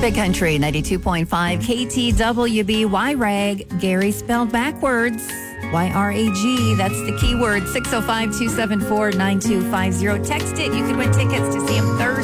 Big Country 92.5 KTWB YRAG. Gary spelled backwards. YRAG. That's the keyword. 605-274-9250. Text it. You can win tickets to see him Thursday.